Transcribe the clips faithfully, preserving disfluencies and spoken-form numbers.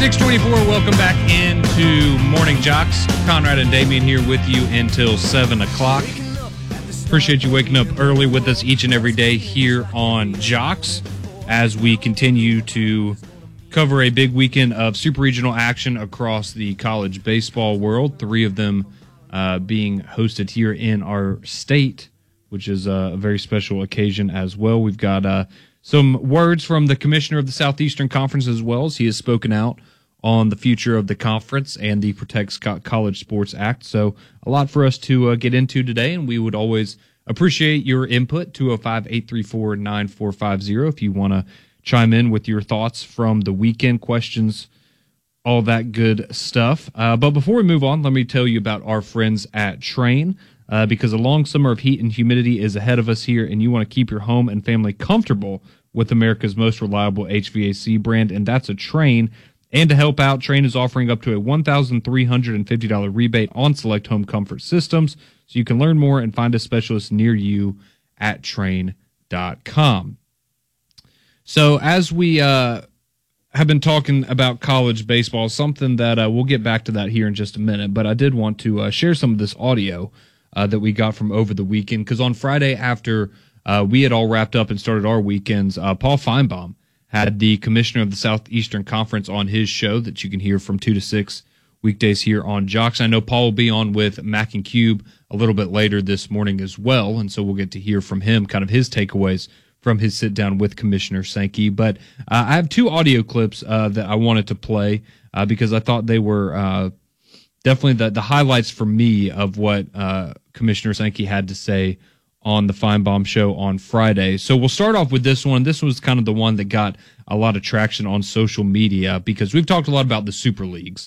six twenty-four, welcome back into Morning Jocks. Conrad and Damian here with you until seven o'clock. Appreciate you waking up early with us each and every day here on Jocks as we continue to cover a big weekend of super regional action across the college baseball world, three of them uh, being hosted here in our state, which is a very special occasion as well. We've got uh, some words from the commissioner of the Southeastern Conference as well, as he has spoken out on the future of the conference and the Protect College Sports Act. So a lot for us to uh, get into today, and we would always appreciate your input, two oh five, eight three four, nine four five zero, if you want to chime in with your thoughts from the weekend, questions, all that good stuff. Uh, but before we move on, let me tell you about our friends at Trane, uh, because a long summer of heat and humidity is ahead of us here, and you want to keep your home and family comfortable with America's most reliable H V A C brand, and that's a Trane. And to help out, Trane is offering up to a one thousand three hundred fifty dollars rebate on select home comfort systems, so you can learn more and find a specialist near you at Trane dot com. So as we uh, have been talking about college baseball, something that uh, we'll get back to that here in just a minute, but I did want to uh, share some of this audio uh, that we got from over the weekend, because on Friday after uh, we had all wrapped up and started our weekends, uh, Paul Feinbaum had the commissioner of the Southeastern Conference on his show that you can hear from two to six weekdays here on Jocks. I know Paul will be on with Mac and Cube a little bit later this morning as well, and so we'll get to hear from him, kind of his takeaways from his sit-down with Commissioner Sankey. But uh, I have two audio clips uh, that I wanted to play uh, because I thought they were uh, definitely the, the highlights for me of what uh, Commissioner Sankey had to say on the Feinbaum show on Friday. So we'll start off with this one. This was kind of the one that got a lot of traction on social media because we've talked a lot about the super leagues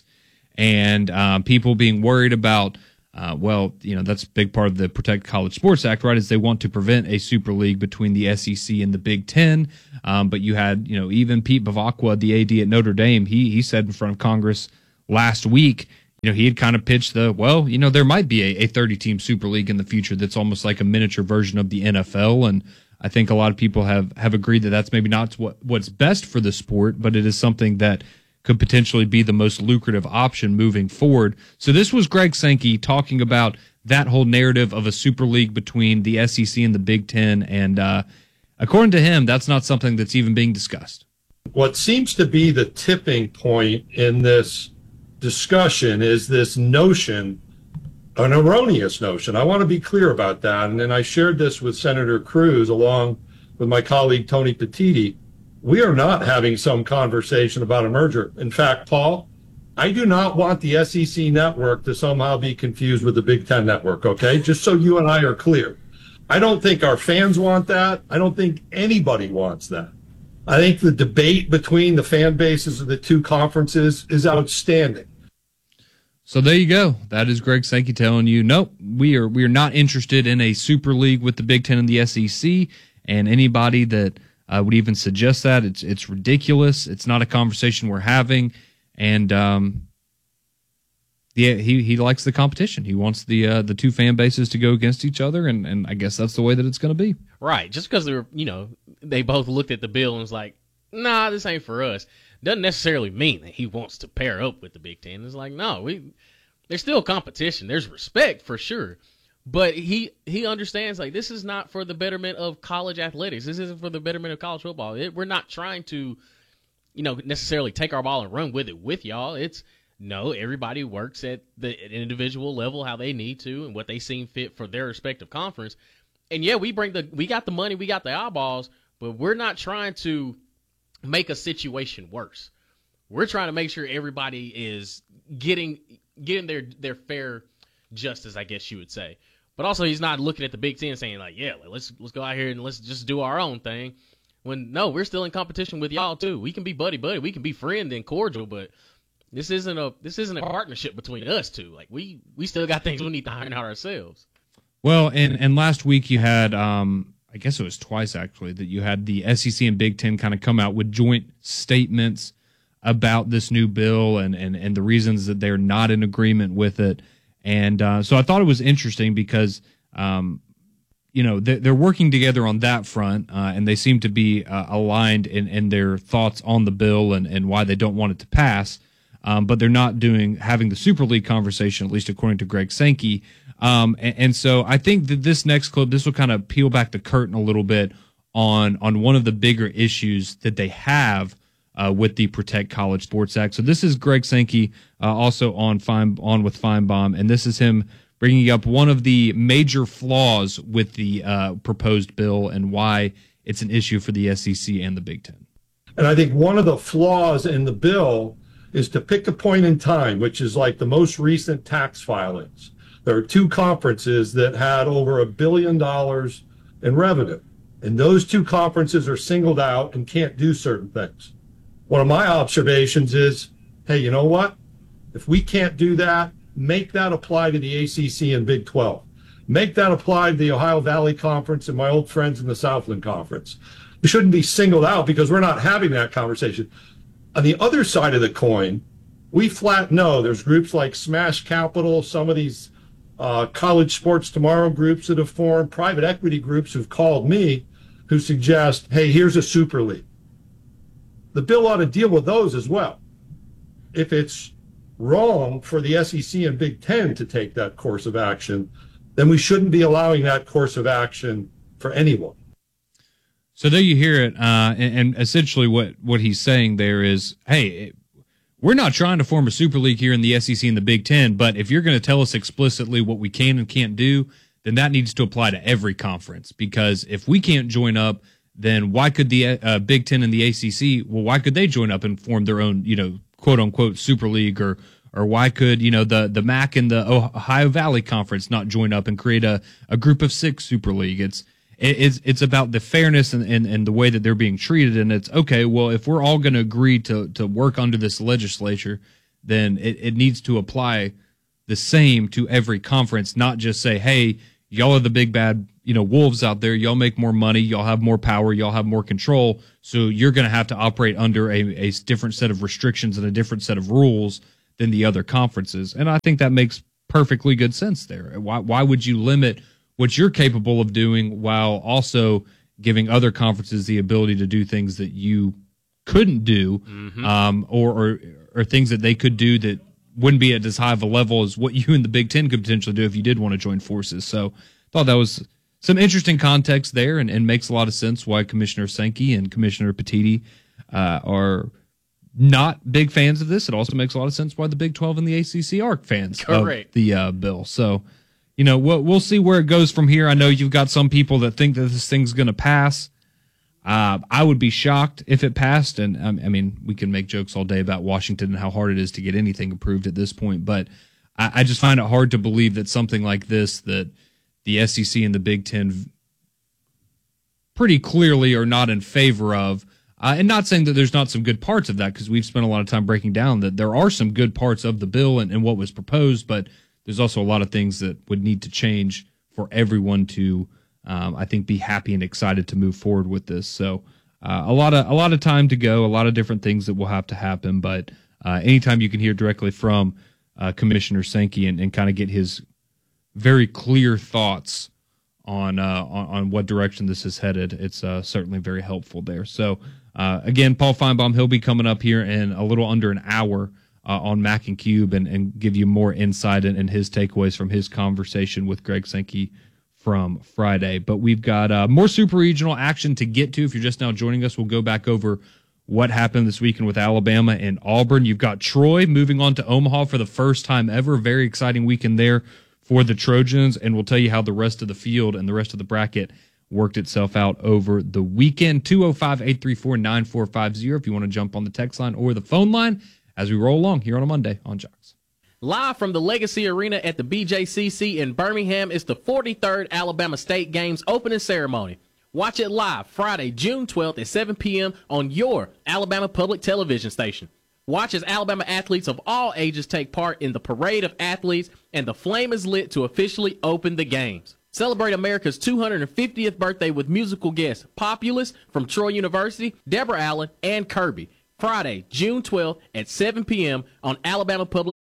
and uh, people being worried about, uh, well, you know, that's a big part of the Protect College Sports Act, right, is they want to prevent a super league between the S E C and the Big Ten. Um, but you had, you know, even Pete Bavacqua, the A D at Notre Dame, he he said in front of Congress last week, you know, he had kind of pitched the, well, you know, there might be a, a thirty-team Super League in the future that's almost like a miniature version of the N F L. And I think a lot of people have, have agreed that that's maybe not what, what's best for the sport, but it is something that could potentially be the most lucrative option moving forward. So this was Greg Sankey talking about that whole narrative of a Super League between the S E C and the Big Ten. And uh, according to him, that's not something that's even being discussed. What seems to be the tipping point in this discussion is this notion, an erroneous notion. I want to be clear about that. And then I shared this with Senator Cruz along with my colleague Tony Petitti. We are not having some conversation about a merger. In fact, Paul, I do not want the S E C network to somehow be confused with the Big Ten network, okay? Just so you and I are clear. I don't think our fans want that. I don't think anybody wants that. I think the debate between the fan bases of the two conferences is outstanding. So there you go. That is Greg Sankey telling you, nope, we are we are not interested in a super league with the Big Ten and the S E C. And anybody that uh, would even suggest that, it's it's ridiculous. It's not a conversation we're having. And um, yeah, he he likes the competition. He wants the uh, the two fan bases to go against each other, and, and I guess that's the way that it's going to be. Right. Just because they're you know they both looked at the bill and was like, nah, this ain't for us, doesn't necessarily mean that he wants to pair up with the Big Ten. It's like, no, we there's still competition. There's respect for sure. But he he understands, like, this is not for the betterment of college athletics. This isn't for the betterment of college football. It, we're not trying to, you know, necessarily take our ball and run with it with y'all. It's, no, everybody works at the individual level how they need to and what they seem fit for their respective conference. And, yeah, we bring the we got the money, we got the eyeballs, but we're not trying to make a situation worse. We're trying to make sure everybody is getting getting their their fair justice, I guess you would say. But also, he's not looking at the Big Ten saying, like, yeah, let's let's go out here and let's just do our own thing. When, no, we're still in competition with y'all, too. We can be buddy-buddy. We can be friend and cordial, but this isn't a this isn't a partnership between us two. Like, we, we still got things we need to iron out ourselves. Well, and, and last week you had, um, I guess it was twice, actually, that you had the S E C and Big Ten kind of come out with joint statements about this new bill and, and, and the reasons that they're not in agreement with it. And uh, so I thought it was interesting because, um, you know, they're, they're working together on that front, uh, and they seem to be uh, aligned in, in their thoughts on the bill and, and why they don't want it to pass. Um, but they're not doing having the Super League conversation, at least according to Greg Sankey. Um, and, and so I think that this next clip, this will kind of peel back the curtain a little bit on on one of the bigger issues that they have uh, with the Protect College Sports Act. So this is Greg Sankey, uh, also on Fine on with Feinbaum, and this is him bringing up one of the major flaws with the uh, proposed bill and why it's an issue for the S E C and the Big Ten. And I think one of the flaws in the bill is to pick a point in time, which is like the most recent tax filings. There are two conferences that had over a billion dollars in revenue, and those two conferences are singled out and can't do certain things. One of my observations is, hey, you know what? If we can't do that, make that apply to the A C C and Big twelve. Make that apply to the Ohio Valley Conference and my old friends in the Southland Conference. We shouldn't be singled out because we're not having that conversation. On the other side of the coin, we flat know there's groups like Smash Capital, some of these uh, College Sports Tomorrow groups that have formed, private equity groups who've called me who suggest, hey, here's a Super League. The bill ought to deal with those as well. If it's wrong for the S E C and Big Ten to take that course of action, then we shouldn't be allowing that course of action for anyone. So there you hear it, uh, and, and essentially what, what he's saying there is, hey, we're not trying to form a Super League here in the S E C and the Big Ten, but if you're going to tell us explicitly what we can and can't do, then that needs to apply to every conference. Because if we can't join up, then why could the uh, Big Ten and the A C C, well, why could they join up and form their own, you know, quote-unquote Super League, or or why could, you know, the, the M A C and the Ohio Valley Conference not join up and create a, a group of six Super League? It's It's it's about the fairness and, and, and the way that they're being treated. And it's, okay, well, if we're all going to agree to to work under this legislature, then it, it needs to apply the same to every conference, not just say, hey, y'all are the big bad, you know, wolves out there. Y'all make more money. Y'all have more power. Y'all have more control. So you're going to have to operate under a, a different set of restrictions and a different set of rules than the other conferences. And I think that makes perfectly good sense there. Why why would you limit what you're capable of doing while also giving other conferences the ability to do things that you couldn't do, mm-hmm. um, or, or or things that they could do that wouldn't be at as high of a level as what you and the Big Ten could potentially do if you did want to join forces. So I thought that was some interesting context there, and, and makes a lot of sense why Commissioner Sankey and Commissioner Petiti uh, are not big fans of this. It also makes a lot of sense why the Big twelve and the A C C are fans Correct. of the uh, bill. So, you know, we'll, we'll see where it goes from here. I know you've got some people that think that this thing's going to pass. Uh, I would be shocked if it passed. And um, I mean, we can make jokes all day about Washington and how hard it is to get anything approved at this point. But I, I just find it hard to believe that something like this, that the S E C and the Big Ten pretty clearly are not in favor of. Uh, and not saying that there's not some good parts of that, because we've spent a lot of time breaking down that there are some good parts of the bill and, and what was proposed, but there's also a lot of things that would need to change for everyone to, um, I think, be happy and excited to move forward with this. So uh, a lot of a lot of time to go, a lot of different things that will have to happen. But uh, anytime you can hear directly from uh, Commissioner Sankey and, and kind of get his very clear thoughts on, uh, on on what direction this is headed, it's uh, certainly very helpful there. So uh, again, Paul Feinbaum, he'll be coming up here in a little under an hour Uh, on Mac and Cube, and, and give you more insight and, and his takeaways from his conversation with Greg Sankey from Friday. But we've got uh, more super regional action to get to. If you're just now joining us, we'll go back over what happened this weekend with Alabama and Auburn. You've got Troy moving on to Omaha for the first time ever. Very exciting weekend there for the Trojans, and we'll tell you how the rest of the field and the rest of the bracket worked itself out over the weekend. two oh five, eight three four, nine four five oh if you want to jump on the text line or the phone line as we roll along here on a Monday on Jocks. Live from the Legacy Arena at the B J C C in Birmingham is the forty-third Alabama State Games opening ceremony. Watch it live Friday, June twelfth at seven p.m. on your Alabama Public Television station. Watch as Alabama athletes of all ages take part in the parade of athletes, and the flame is lit to officially open the games. Celebrate America's two hundred fiftieth birthday with musical guests Populous from Troy University, Deborah Allen, and Kirby. Friday, June twelfth at seven p.m. on Alabama Public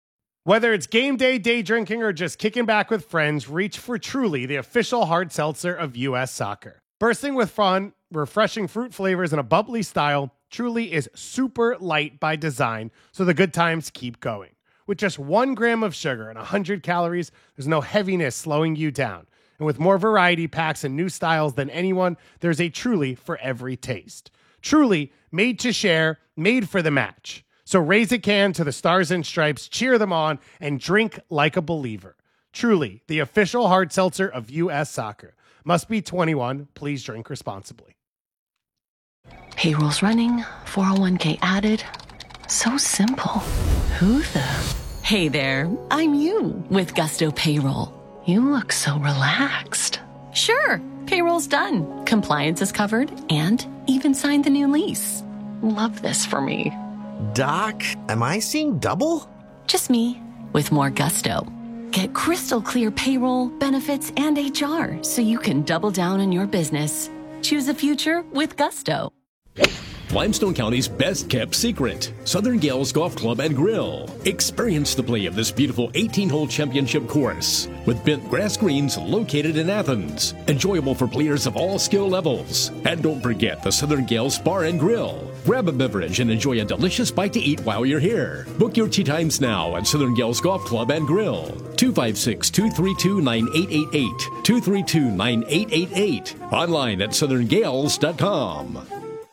Whether it's game day, day drinking, or just kicking back with friends, reach for Truly, the official hard seltzer of U S Soccer. Bursting with fun, refreshing fruit flavors, and a bubbly style, Truly is super light by design, so the good times keep going. With just one gram of sugar and one hundred calories, there's no heaviness slowing you down. And with more variety packs and new styles than anyone, there's a Truly for every taste. Truly, made to share, made for the match. So raise a can to the Stars and Stripes, cheer them on, and drink like a believer. Truly, the official hard seltzer of U S Soccer. Must be twenty-one. Please drink responsibly. Payroll's running, four oh one k added. So simple. Who the? Hey there, I'm you with Gusto Payroll. You look so relaxed. Sure, payroll's done. Compliance is covered and even signed the new lease. Love this for me. Doc, am I seeing double? Just me with more gusto. Get crystal clear payroll, benefits, and H R so you can double down on your business. Choose a future with Gusto. Limestone County's best-kept secret, Southern Gales Golf Club and Grill. Experience the play of this beautiful eighteen-hole championship course with bent grass greens located in Athens. Enjoyable for players of all skill levels. And don't forget the Southern Gales Bar and Grill. Grab a beverage and enjoy a delicious bite to eat while you're here. Book your tee times now at Southern Gales Golf Club and Grill. two five six, two three two, nine eight eight eight. two three two, nine eight eight eight. Online at southern gales dot com.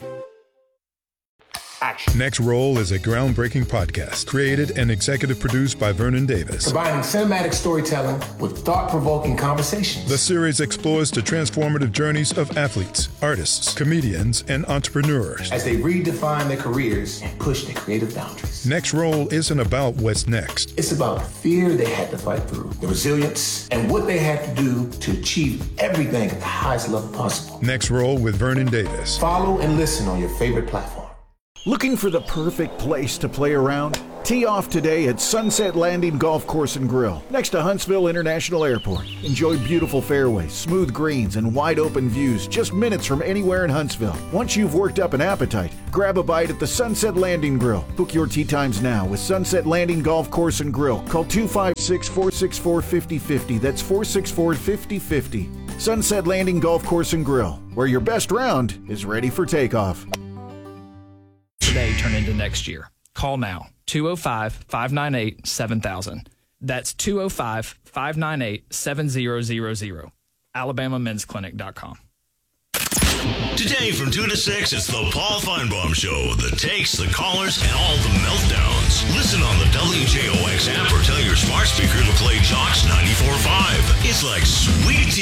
Next Roll is a groundbreaking podcast created and executive produced by Vernon Davis. Combining cinematic storytelling with thought-provoking conversations. The series explores the transformative journeys of athletes, artists, comedians, and entrepreneurs as they redefine their careers and push their creative boundaries. Next Roll isn't about what's next. It's about the fear they had to fight through, the resilience, and what they had to do to achieve everything at the highest level possible. Next Roll with Vernon Davis. Follow and listen on your favorite platform. Looking for the perfect place to play around? Tee off today at Sunset Landing Golf Course and Grill, next to Huntsville International Airport. Enjoy beautiful fairways, smooth greens, and wide-open views just minutes from anywhere in Huntsville. Once you've worked up an appetite, grab a bite at the Sunset Landing Grill. Book your tee times now with Sunset Landing Golf Course and Grill. Call two five six, four six four, five oh five oh. That's four six four, five oh five oh. Sunset Landing Golf Course and Grill, where your best round is ready for takeoff. Today turn into next year. Call now, two oh five, five nine eight, seven thousand. That's two oh five, five nine eight, seven thousand. alabama men's clinic dot com. Today from two to six, it's the Paul Feinbaum Show. The takes, the callers, and all the meltdowns. Listen on the W J O X app or tell your smart speaker to play Jocks ninety-four point five. It's like sweet tea.